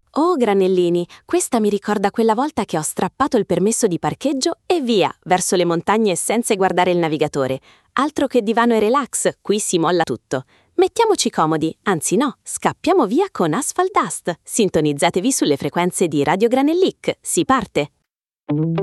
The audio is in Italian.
Oh, Granellini, questa mi ricorda quella volta che ho strappato il permesso di parcheggio e via, verso le montagne senza guardare il navigatore. Altro che divano e relax, qui si molla tutto. Mettiamoci comodi, anzi no, scappiamo via con Asphalt Dust. Sintonizzatevi sulle frequenze di Radio Granellic, si parte!